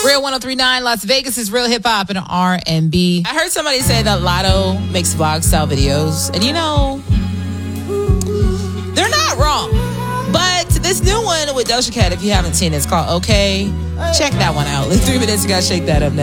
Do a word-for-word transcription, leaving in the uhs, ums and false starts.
Real one oh three point nine, Las Vegas is real hip hop and R and B. I heard somebody say that Lotto makes vlog style videos, and you know, they're not wrong. But this new one with Doja Cat, if you haven't seen it, it's called Okay. Check that one out. Three minutes, you gotta shake that up now.